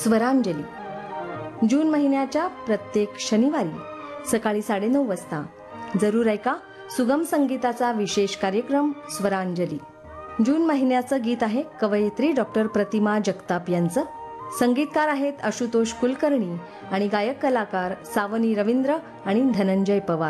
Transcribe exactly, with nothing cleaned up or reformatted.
स्वरांजली जून महिन्याच्या प्रत्येक शनिवारी सकाळी साडेनऊ वाजता जरूर ऐका सुगम संगीताचा विशेष कार्यक्रम स्वरांजली. जून महिन्याचं गीत आहे कवयित्री डॉक्टर प्रतिमा जगताप यांचं. संगीतकार आहेत आशुतोष कुलकर्णी आणि गायक कलाकार सावनी रवींद्र आणि धनंजय पवार.